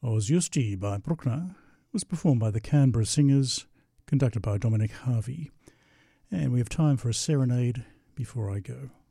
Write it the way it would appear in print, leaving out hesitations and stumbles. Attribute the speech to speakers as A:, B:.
A: Os Justi by Bruckner was performed by the Canberra Singers, conducted by Dominic Harvey. And we have time for a serenade before I go.